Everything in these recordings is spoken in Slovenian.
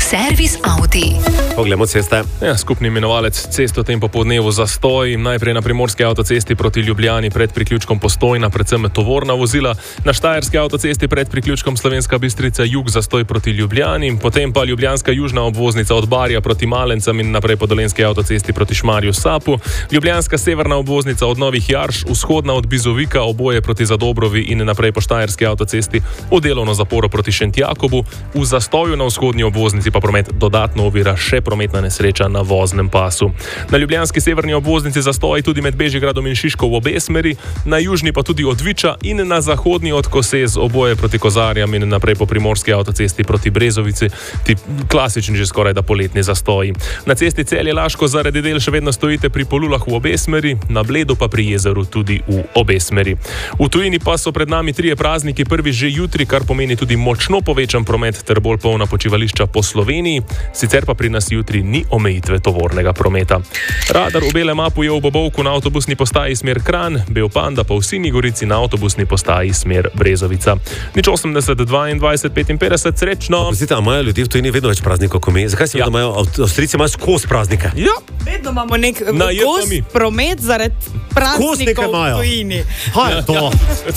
Servis Audi. Poglejmo ceste. Ja, skupni imenovalec cest v tem popoldnevu zastoj. Najprej na primorski avtocesti proti Ljubljani pred priključkom Postojna, predvsem tovorna vozila. Na štajerski avtocesti pred priključkom Slovenska Bistrica jug zastoj proti Ljubljani. Potem pa ljubljanska južna obvoznica od Barja proti Malencem in naprej po dolenski avtocesti proti Šmarju Sapu. Ljubljanska severna obvoznica od Novih Jarš, vzhodna od Bizovika, oboje proti Zadobrovi in naprej po štajerski avtocesti v delovno zaporo proti Šentjakobu. V zastoju na vzhodni obvoznici pa promet dodatno ovira še prometna nesreča na voznem pasu. Na ljubljanski severni obvoznici zastoj tudi med Bežigradom in Šiško v obe smeri, na južni pa tudi od Viča in na zahodni od Kosez, oboje proti Kozarjam in naprej po primorski avtocesti proti Brezovici, ti klasični že skoraj da poletni zastoji. Na cesti Celje-Laško zaradi del še vedno stojite pri Polulah v obe smeri, na Bledu pa pri Jezeru tudi v obe smeri. V tujini pa so pred nami trije prazniki, prvi že jutri, kar pomeni tudi močno povečan promet ter bolj polna počivališča po Sloveniji, sicer pa pri nas jutri ni omejitve tovornega prometa. Radar v belem mapu je v Bobovku na avtobusni postaji smer Kranj, Bel Panda pa v Sinji Gorici na avtobusni postaji smer Brezovica. Nič 80 22 55, srečno! Prosite, a imajo ljudje v tujini vedno več praznikov kot mi? Zakaj si imajo Avstrijci imajo skozi praznike? Ja. Vedno imamo nek promet zaradi praznikov v tujini. Kaj je to?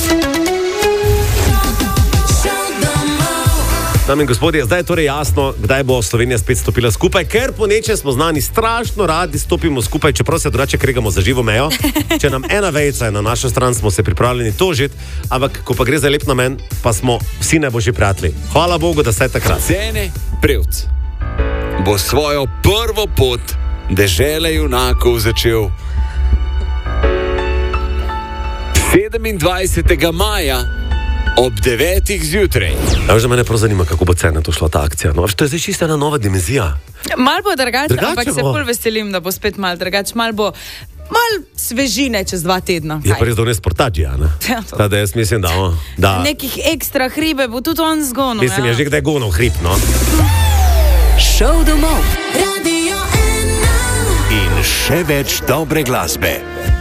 Dame in gospodje, zdaj je torej jasno, kdaj bo Slovenija spet stopila skupaj, ker po nečem smo znani strašno radi stopimo skupaj, čeprav se drugače kregamo za živo mejo. Če nam ena vejca je na našo stran, smo se pripravljeni tožiti, ampak ko pa gre za lep namen, pa smo vsi najboljši prijatelji. Hvala Bogu, da ste takrat. Cene Prevc bo svojo prvo pot dežele junakov začel 27. maja ob 9. zjutraj. Ja, že mene prav zanima, kako bo cena to šla ta akcija. No, to je zdaj čisto ena nova dimenzija. Mal bo drugače, ampak se bolj veselim, da bo spet mal drugače. Mal bo svežine čez 2 tedna. Je pa res dones portađija, ne? Ja, da jaz mislim, da... Nekih ekstra hribe bo tudi on zgonil. Mislim, je že kdaj gonil hrib, no? Šov domov. In še več dobre glasbe.